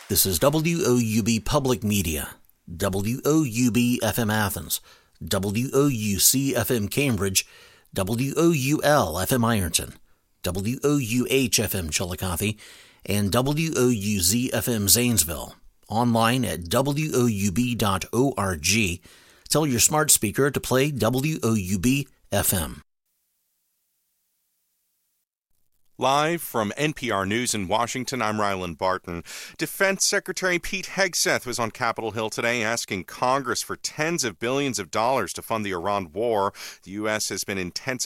This is WOUB Public Media, WOUB FM Athens, WOUC FM Cambridge, WOUL FM Ironton, WOUH FM Chillicothe, and WOUZ FM Zanesville. Online at woub.org. Tell your smart speaker to play WOUB FM. Live from NPR News in Washington, I'm Ryland Barton. Defense Secretary Pete Hegseth was on Capitol Hill today asking Congress for tens of billions of dollars to fund the Iran war. The U.S. has been intensifying